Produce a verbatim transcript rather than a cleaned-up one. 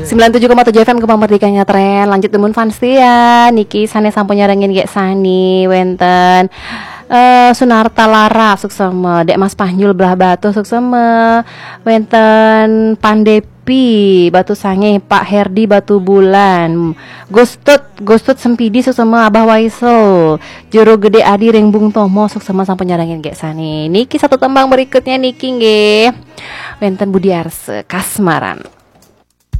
sembilan puluh tujuh koma tujuh F M Kembang Merdekanya Tren. Lanjut temun fans ya. Niki sane sampun nyarengin gek sani wenten Uh, Sunarta Lara suksema, Dek Mas Panyul belah batu suksema, wenten Pandepi batu sange, Pak Herdi batu bulan, Gustut Gustut Sempidi suksema, Abah Waisel, Jero Gede Adi Ring Bung Tomo suksema sampun nyarengin gek sani. Niki satu tembang berikutnya niki nggih, wenten Budi Arse Kasmaran.